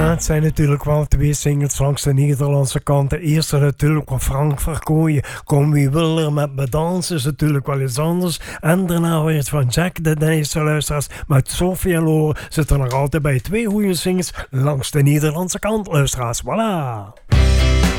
Ja, het zijn natuurlijk wel twee singles langs de Nederlandse kant. De eerste natuurlijk van Frank Verkooyen. Kom wie wil er met me dansen is natuurlijk wel iets anders. En daarna weer het van Jack de Nijsse luisteraars. Met Sophia Loren zitten er altijd bij twee goede singles langs de Nederlandse kant luisteraars. Voilà!